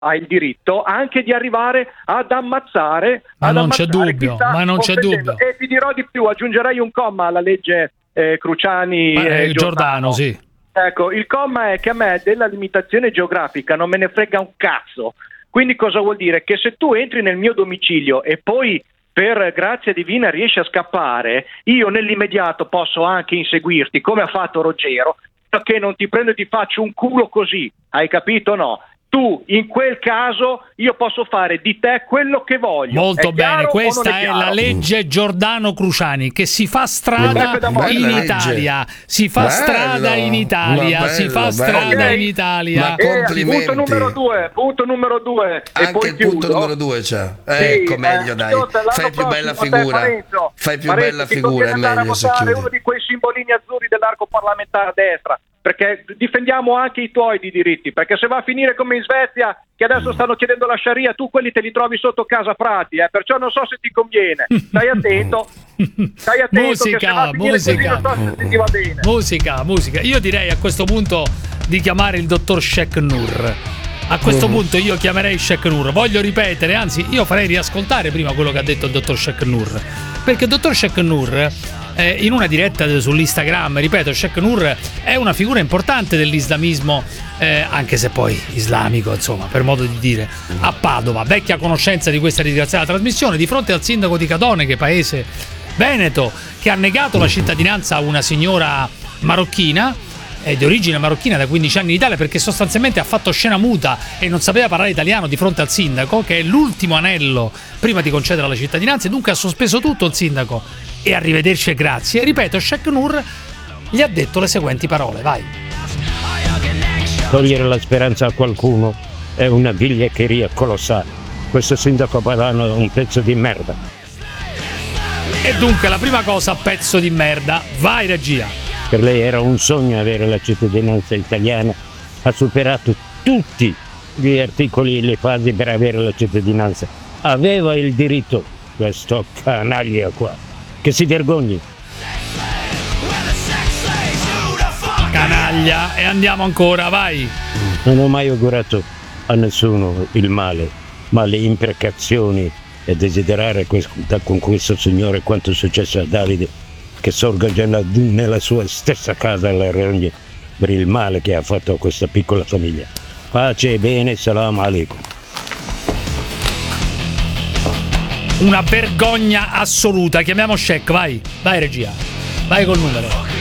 ha il diritto anche di arrivare ad ammazzare. Ma non c'è dubbio, E ti dirò di più, aggiungerei un comma alla legge Cruciani Giordano, sì. Ecco, il comma è che a me della limitazione geografica non me ne frega un cazzo. Quindi cosa vuol dire? Che se tu entri nel mio domicilio e poi per grazia divina riesci a scappare, io nell'immediato posso anche inseguirti, come ha fatto Ruggero, perché non ti prendo e ti faccio un culo così, hai capito o no? Tu, in quel caso, io posso fare di te quello che voglio. Molto bene, questa è la legge Giordano Cruciani, che si fa strada in Italia. Si fa strada in Italia. Si fa strada in Italia. Ma complimenti. Punto numero due. Anche il punto numero 2 c'è. Ecco, meglio dai. Fai più bella figura. Fai più bella figura, è meglio se chiudi. Uno di quei simbolini azzurri dell'arco parlamentare a destra. Perché difendiamo anche i tuoi di diritti, perché se va a finire come in Svezia, che adesso stanno chiedendo la Sharia, tu quelli te li trovi sotto casa Prati, perciò non so se ti conviene. Stai attento. Musica. Io direi a questo punto di chiamare il dottor Sheikh Nur. A questo punto io chiamerei Sheikh Nur. Voglio ripetere, anzi io farei riascoltare prima quello che ha detto il dottor Sheikh Nur, perché il dottor Sheikh Nur in una diretta sull'Instagram, ripeto, Sheikh Nur è una figura importante dell'islamismo, anche se poi islamico, insomma, per modo di dire, a Padova, vecchia conoscenza di questa disgraziata trasmissione, di fronte al sindaco di Cadone, che è paese veneto, che ha negato la cittadinanza a una signora marocchina, di origine marocchina, da 15 anni in Italia, perché sostanzialmente ha fatto scena muta e non sapeva parlare italiano di fronte al sindaco, che è l'ultimo anello prima di concedere la cittadinanza, e dunque ha sospeso tutto il sindaco. E arrivederci e grazie. Ripeto, Sheikh Nur gli ha detto le seguenti parole, vai. Togliere la speranza a qualcuno è una vigliaccheria colossale. Questo sindaco padano è un pezzo di merda. E dunque la prima cosa, pezzo di merda, vai regia. Per lei era un sogno avere la cittadinanza italiana, ha superato tutti gli articoli e le fasi per avere la cittadinanza. Aveva il diritto, questo canaglia qua, che si vergogni. Canaglia, e andiamo ancora, vai. Non ho mai augurato a nessuno il male, ma le imprecazioni e desiderare con questo signore quanto è successo a Davide, che sorga già nella sua stessa casa alle rogne per il male che ha fatto a questa piccola famiglia. Pace e bene, salam alaikum. Una vergogna assoluta, chiamiamo Sheikh, vai regia, vai col numero.